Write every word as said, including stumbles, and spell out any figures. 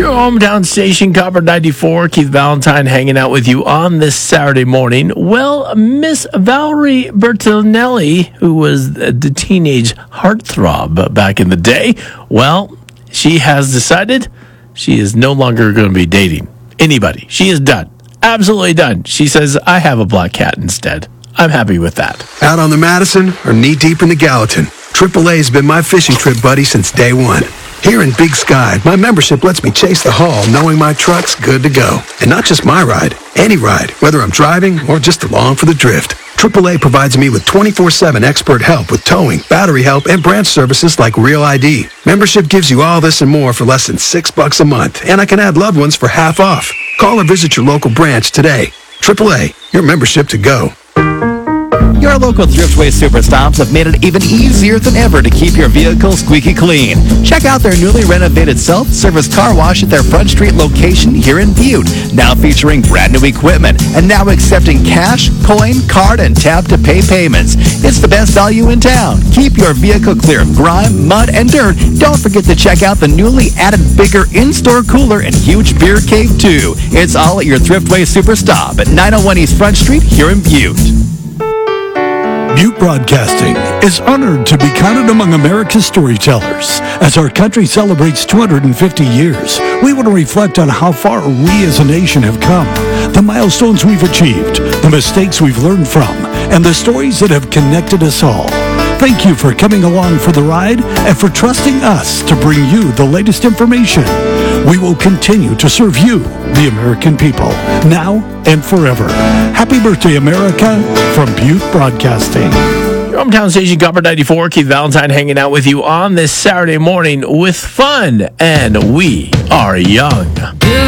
Hometown station, Copper ninety-four. Keith Valentine hanging out with you on this Saturday morning. Well, Miss Valerie Bertinelli, who was the teenage heartthrob back in the day, well, she has decided she is no longer going to be dating anybody. She is done. Absolutely done. She says, I have a black cat instead. I'm happy with that. Out on the Madison or knee-deep in the Gallatin, triple A's been my fishing trip buddy since day one. Here in Big Sky, my membership lets me chase the haul knowing my truck's good to go. And not just my ride, any ride, whether I'm driving or just along for the drift. triple A provides me with twenty-four seven expert help with towing, battery help, and branch services like Real I D. Membership gives you all this and more for less than six bucks a month, and I can add loved ones for half off. Call or visit your local branch today. triple A, your membership to go. Your local Thriftway Superstops have made it even easier than ever to keep your vehicle squeaky clean. Check out their newly renovated self-service car wash at their Front Street location here in Butte, now featuring brand new equipment and now accepting cash, coin, card, and tap-to-pay payments. It's the best value in town. Keep your vehicle clear of grime, mud, and dirt. Don't forget to check out the newly added bigger in-store cooler and huge beer cave, too. It's all at your Thriftway Superstop at nine oh one East Front Street here in Butte. Butte Broadcasting is honored to be counted among America's storytellers. As our country celebrates two hundred fifty years, we want to reflect on how far we as a nation have come, the milestones we've achieved, the mistakes we've learned from, and the stories that have connected us all. Thank you for coming along for the ride and for trusting us to bring you the latest information. We will continue to serve you, the American people, now and forever. Happy birthday, America, from Butte Broadcasting. Your hometown station, Copper ninety-four. Keith Valentine hanging out with you on this Saturday morning with fun, and we are young.